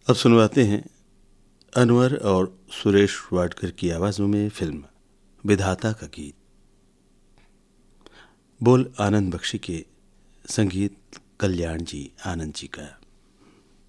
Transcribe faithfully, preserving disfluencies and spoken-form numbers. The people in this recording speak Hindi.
अब सुनवाते हैं अनवर और सुरेश वाडकर की आवाज़ों में फिल्म विधाता का गीत। बोल आनंद बख्शी के, संगीत कल्याण जी आनंद जी का।